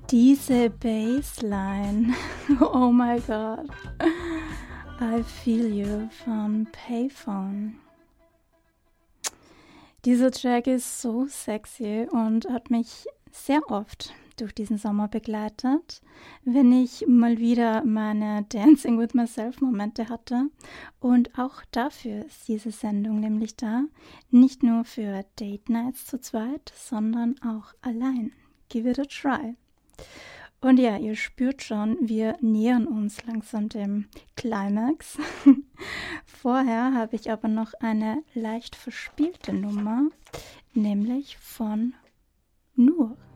Diese Bassline, oh my god, I Feel You von Payphone. Dieser Track ist so sexy und hat mich sehr oft durch diesen Sommer begleitet, wenn ich mal wieder meine Dancing with Myself Momente hatte. Und auch dafür ist diese Sendung nämlich da, nicht nur für Date Nights zu zweit, sondern auch allein. Give it a try. Und ja, ihr spürt schon, wir nähern uns langsam dem Climax. Vorher habe ich aber noch eine leicht verspielte Nummer, nämlich von Nur.